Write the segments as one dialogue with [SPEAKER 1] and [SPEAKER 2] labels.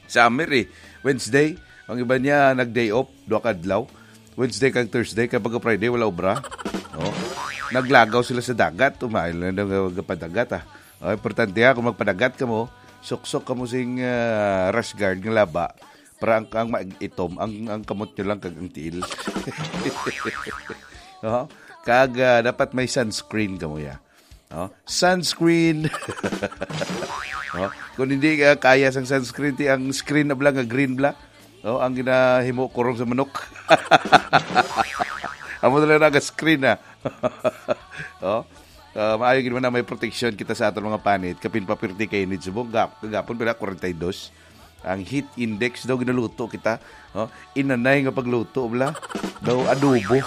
[SPEAKER 1] Summer eh. Wednesday, ang iba niya nag-day off, 2 kadlaw. Wednesday kag Thursday, kapag Friday, wala obra. Oh. Naglagaw sila sa dagat, umail na nagpadagat ah. Oh, importante ha, kung magpadagat ka mo, suksok ka mo sing rash guard ng laba para ang itom, ang kamot nyo lang kag ang tiil. Oh, kag dapat may sunscreen ka mo ya. Oh, sunscreen. Oh, kung hindi kaya sang sunscreen, ang screen na bla nga green bla. Oh, ang ginahimo kurong sa manok. Amo na lang screen na. Oh, maayo gid man na may protection kita sa aton mga panit. Kapin pa 50 kay need subong gapon pala 42. Ang heat index daw ginuluto kita. Oh, inanay nga pagluto bla. Daw adobo.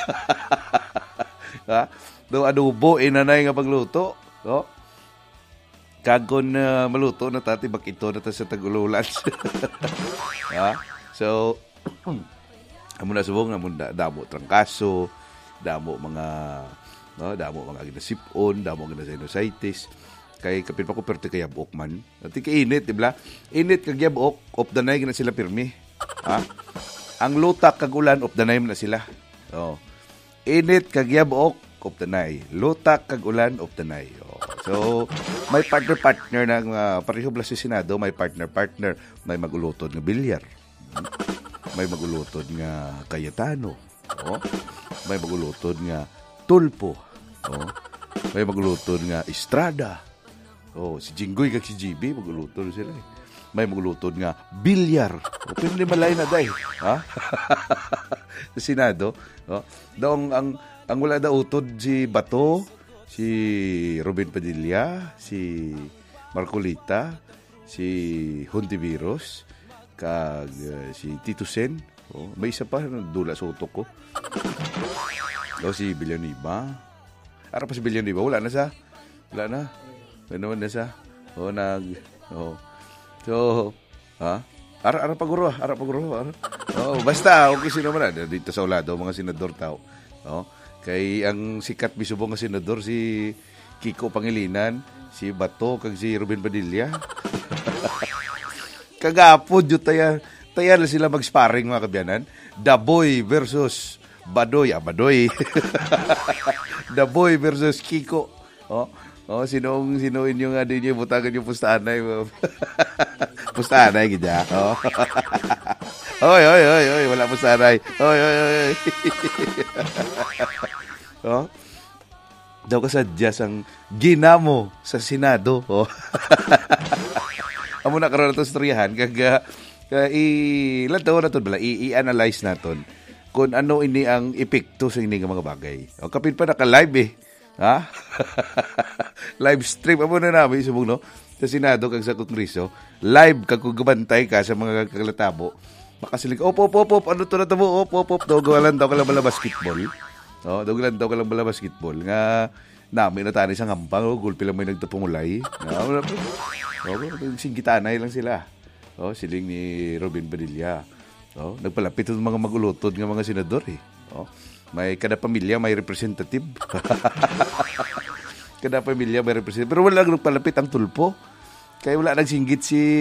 [SPEAKER 1] Ha? Daw adobo inanay nga pagluto. Oh. Kagon maluto na tati bakito na ta sa tagululan. Ha? So amo na subong amo damo trangkaso, damo mga damo mga ginasipon, damo ginasinusitis. Kay kapit pa ko perti kay yabok man. Ati kay init, di ba? Init kag yabok, of the night na sila pirmi. Ha? Ang lutak kag ulan of the night na sila. Oh. Init kag yabok of the night. Lutak kag ulan of the night. Oh. So, may partner na pareho bla si Senado, may partner, may magulutod nga bilyar. May magulutod nga Cayetano. Oh. May magulutod nga Tulpo. Oh. May magulutod nga Estrada. Oh, si Jinggoy kag si GB magulutod sila. May magulutod nga bilyar. O pwede malay na day. Ha? Sa Senado, oh. Daw ang wala daw utod si Bato, si Robin Padilla, si Marcolita, si Hontiveros, kag si Tito Sen. Oh, may isa pa dula sa utok ko. Daw si Villanueva. Ara pa si Villanueva, wala na sa. Wala na. Ano na sa. Oh, So, ha? Ara paguro. Oh, basta okay sino man dito sa ulado mga senador tao. Oh, kay ang sikat bisubong nga senador si Kiko Pangilinan, si Bato kag si Ruben Padilla. Kagapod jud taya na sila mag-sparring mga kabyanan. Daboy versus Badoy. Daboy versus Kiko. Oh, sino inyo nga din yung butagan yung pustaanay. Pustaanay gidya. Oh. Oy, wala pustaanay. Oy. Oh. Daw ka sadya sang ginamo sa Senado. Oh. Amo na karon ato istoryahan kag ilan taon na to bala i-analyze naton kung ano ini ang epekto sa ini nga mga bagay. O kapin pa naka-live eh. Ha? Live stream amo na namin subong no sa Senado kag sa Kongreso. Live kag gabantay ka sa mga kaglatabo. Baka sila op ano to na tamo op daw gawalan daw ka lang bala basketball. Oh, daw ka lang bala basketball nga namin na tani sa ngampang gulpi lang may nagtapungulay. Singgitanay lang sila. Oh, siling ni Robin Padilla. Oh, nagpalapit ang mga magulutod nga mga senador eh. Oh, may kada pamilya may representative. Kada pamilya may representative. Pero wala nagpalapit ang Tulpo. Kaya wala nagsinggit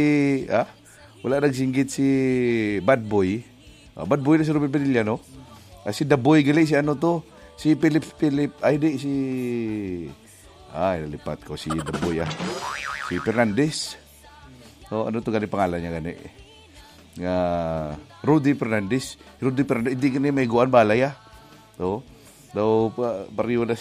[SPEAKER 1] si Bad Boy. Bad Boy na si Robin Padilla, no? Si The Boy gali si ano to? Si Philip nalipat ko si The Boy Si Fernandez. Oh, ano to gani pangalan niya gani? Rudy Fernandez, hindi gani may guan balay So, daw pariyo na.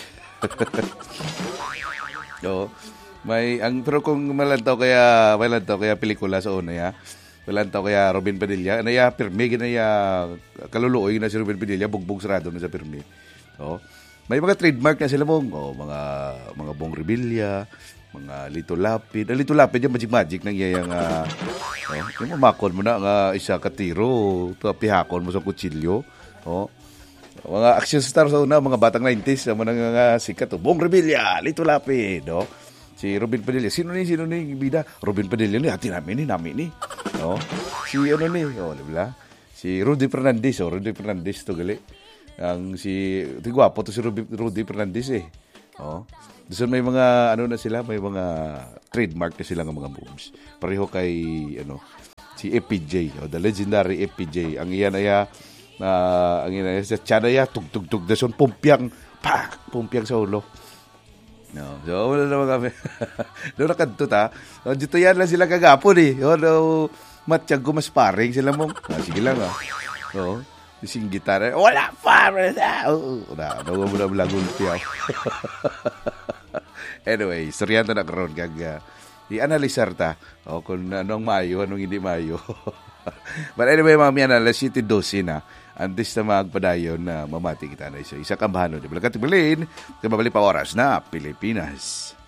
[SPEAKER 1] So, pero kung malantaw kaya pelikula sa una malantaw kaya Robin Padilla, pirmi ginaya kaluluoy na si Robin Padilla bugbog sarado na sa pirmi. So, may mga trademark na sila mga Bong Revilla, mga Lito Lapid. Lito Lapid yung magic nang iyang yung mamakon mo na nga isa katiro, pihakon mo sa kutsilyo. Oh. Mga action star sa una, mga batang 90s, mga sikat. Bong Revilla, Lito Lapid. Oh. Si Robin Padilla. Sino ni bida? Robin Padilla ni, hati namin ni. Oh. Si diba? Si Rudy Fernandez. Rudy Fernandez to gali. Gwapo to si Rudy Fernandez eh. Oh. Doon may mga may mga trademark na sila ng mga moves. Pareho kay si FPJ, the legendary FPJ. Ang iyan ay sa tiyan ay tugtugtug dason pumpyang sa ulo. No, so wala naman kami. Doon nakadto ta. Dito yan lang sila kagapon eh. Matiyag ko mas paring sila mo. Sige lang sing gitara. Wala pa. Wala gulpiyaw. Anyway, storyan na karon kag i-analisar ta kung anong mayo, anong hindi mayo. But anyway, mamaya na alas 7:12 na. Antes na magpadayon na mamati kita na isa kambahanon. Di ba katibalin? Kababali pa oras na Pilipinas.